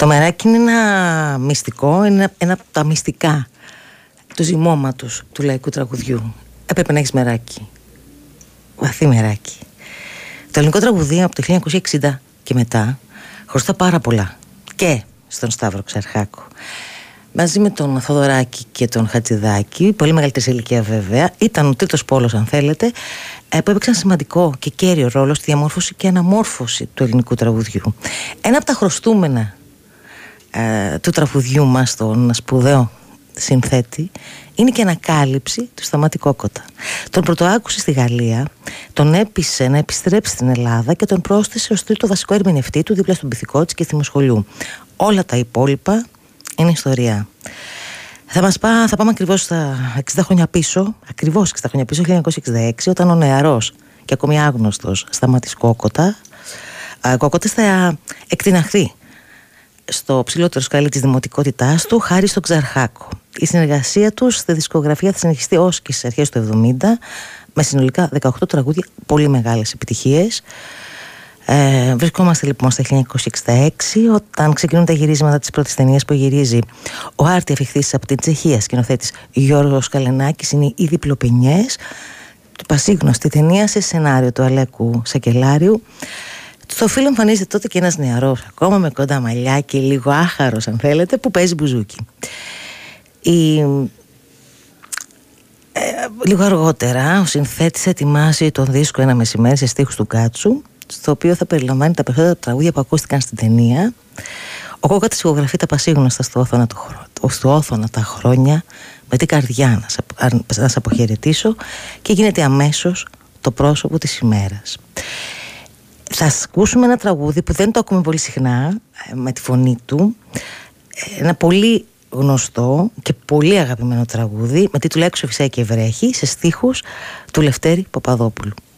Το μεράκι είναι ένα μυστικό, είναι ένα από τα μυστικά του ζυμώματος του λαϊκού τραγουδιού. Έπρεπε να έχεις μεράκι, βαθύ μεράκι. Το ελληνικό τραγουδί από το 1960 και μετά χρωστά πάρα πολλά και στον Σταύρο Ξαρχάκο. Μαζί με τον Θοδωράκη και τον Χατζηδάκη, πολύ μεγαλύτερη ηλικία βέβαια, ήταν ο τρίτος πόλος, αν θέλετε, που έπαιξαν σημαντικό και κέριο ρόλο στη διαμόρφωση και αναμόρφωση του ελληνικού τραγουδιού. Ένα από τα χρωστούμενα του τραγουδιού μας, τον σπουδαίο συνθέτη, είναι και ανακάλυψη του Σταμάτη Κόκοτα. Τον πρωτοάκουσε στη Γαλλία, τον έπεισε να επιστρέψει στην Ελλάδα και τον πρόσθεσε ως τρίτο βασικό ερμηνευτή του δίπλα στον Πυθικότσι και Θυμοσχολιού. Όλα τα υπόλοιπα είναι ιστορία. Θα πάμε ακριβώς στα 60 χρόνια πίσω, ακριβώς 60 χρόνια πίσω, 1966, όταν ο νεαρός και ακόμη άγνωστος Σταμάτης Κόκοτας θα εκτιναχθεί στο ψηλότερο σκαλί της δημοτικότητάς του χάρη στον Ξαρχάκο. Η συνεργασία τους στη δισκογραφία θα συνεχιστεί ως και στις αρχές του 70, με συνολικά 18 τραγούδια, πολύ μεγάλες επιτυχίες. Βρισκόμαστε λοιπόν στα 1966, όταν ξεκινούν τα γυρίσματα της πρώτης ταινίας που γυρίζει ο Άρτη Αφιχθής από την Τσεχία, σκηνοθέτης Γιώργος Καλενάκης, είναι οι Διπλοπενιές, πασίγνωστη ταινία σε σενάριο του Αλέκου Σακελάριου. Στο φίλο εμφανίζεται τότε και ένας νεαρός, ακόμα με κοντά μαλλιά και λίγο άχαρος αν θέλετε, που παίζει μπουζούκι. Λίγο αργότερα ο συνθέτης ετοιμάζει τον δίσκο «Ένα μεσημέρι» σε στίχους του Κάτσου, στο οποίο θα περιλαμβάνει τα περισσότερα τραγούδια που ακούστηκαν στην ταινία. Ο Κόκοτας ηχογραφεί τα πασίγνωστα στο όθωνα τα χρόνια, με την καρδιά να σε αποχαιρετήσω, και γίνεται αμέσως το πρόσωπο της ημέρας. Θα ακούσουμε ένα τραγούδι που δεν το ακούμε πολύ συχνά με τη φωνή του, ένα πολύ γνωστό και πολύ αγαπημένο τραγούδι με τίτλο «Έξω φυσάει και βρέχει», σε στίχους του Λευτέρη Παπαδόπουλου.